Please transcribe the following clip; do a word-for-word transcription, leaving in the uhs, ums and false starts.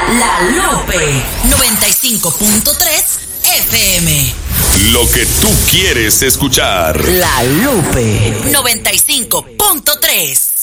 La Lupe noventa y cinco punto tres F M. Lo que tú quieres escuchar. La Lupe noventa y cinco punto tres.